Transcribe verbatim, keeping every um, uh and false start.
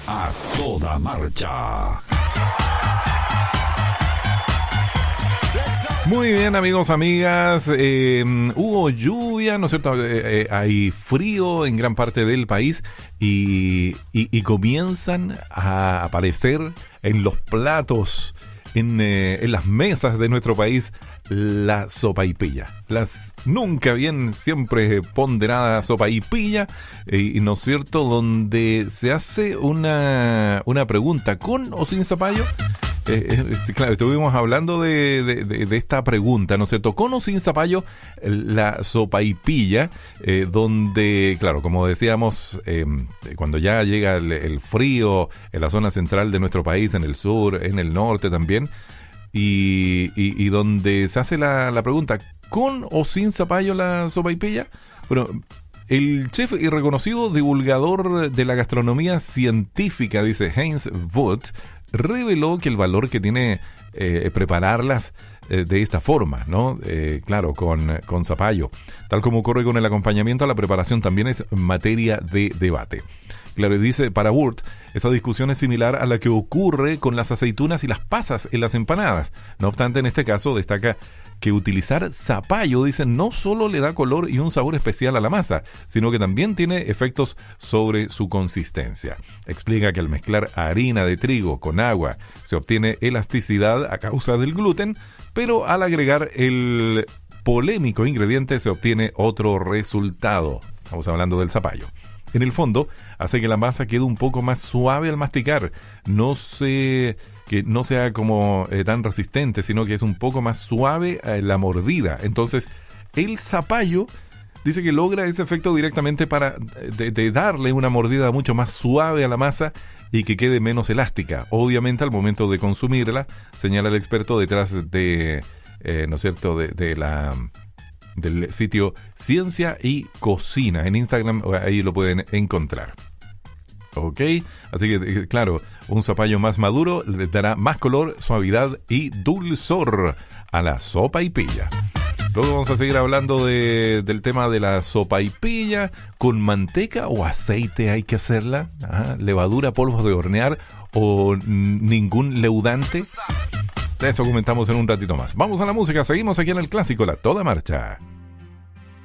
A toda marcha. Muy bien, amigos, amigas, eh, hubo lluvia, ¿no es cierto? Eh, eh, hay frío en gran parte del país y, y, y comienzan a aparecer en los platos, en, eh, en las mesas de nuestro país, la sopaipilla. Las nunca bien, siempre ponderada sopaipilla, eh, ¿no es cierto? Donde se hace una, una pregunta, ¿con o sin zapallo? Eh, eh, claro, estuvimos hablando de, de, de, de esta pregunta, ¿no es cierto? ¿Con o sin zapallo la sopaipilla? Eh, donde, claro, como decíamos, eh, cuando ya llega el, el frío en la zona central de nuestro país, en el sur, en el norte también, y, y, y donde se hace la, la pregunta, ¿con o sin zapallo la sopaipilla? Bueno, el chef y reconocido divulgador de la gastronomía científica, dice Heinz Wood, reveló que el valor que tiene eh, prepararlas eh, de esta forma, ¿no? Eh, claro, con, con zapallo. Tal como ocurre con el acompañamiento a la preparación, también es materia de debate. Claro, y dice, para Wood, esa discusión es similar a la que ocurre con las aceitunas y las pasas en las empanadas. No obstante, en este caso destaca que utilizar zapallo, dicen, no solo le da color y un sabor especial a la masa, sino que también tiene efectos sobre su consistencia. Explica que al mezclar harina de trigo con agua se obtiene elasticidad a causa del gluten, pero al agregar el polémico ingrediente se obtiene otro resultado. Estamos hablando del zapallo. En el fondo, hace que la masa quede un poco más suave al masticar, no se... que no sea como eh, tan resistente, sino que es un poco más suave eh, la mordida. Entonces, el zapallo dice que logra ese efecto directamente para de, de darle una mordida mucho más suave a la masa y que quede menos elástica. Obviamente, al momento de consumirla, señala el experto detrás de, eh, ¿no es cierto?, de, de la... del sitio Ciencia y Cocina. En Instagram, ahí lo pueden encontrar. Ok, así que claro, un zapallo más maduro le dará más color, suavidad y dulzor a la sopaipilla. Luego vamos a seguir hablando de, del tema de la sopaipilla. ¿Con manteca o aceite hay que hacerla? Ajá, ¿levadura, polvos de hornear o ningún leudante? De eso comentamos en un ratito más. Vamos a la música, seguimos aquí en el clásico La Toda Marcha.